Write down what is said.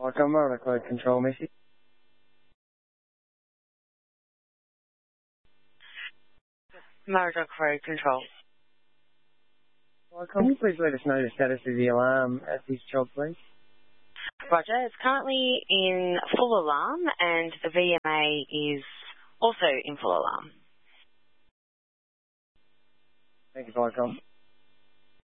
Welcome, Motor Control, Missy. Motor Crew Control. Welcome. Can you please let us know the status of the alarm at this job, please? Roger, it's currently in full alarm and the VMA is also in full alarm. Thank you, Welcome.